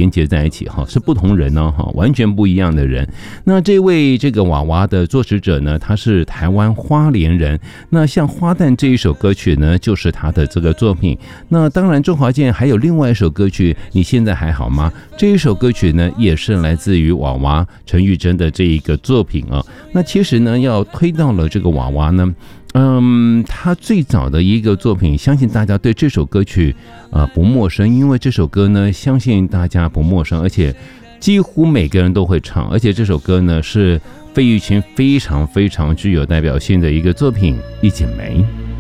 连接在一起哈，是不同人哦哈，完全不一样的人。那这位这个娃娃的作词者呢，他是台湾花莲人。那像《花旦》这一首歌曲呢，就是他的这个作品。那当然，周华健还有另外一首歌曲《你现在还好吗》，这一首歌曲呢，也是来自于娃娃陈玉珍的这一个作品啊。那其实呢，要推到了这个娃娃呢。他最早的一个作品，相信大家对这首歌曲不陌生，因为这首歌呢，相信大家不陌生，而且几乎每个人都会唱，而且这首歌呢是费玉清非常非常具有代表性的一个作品《一剪梅》。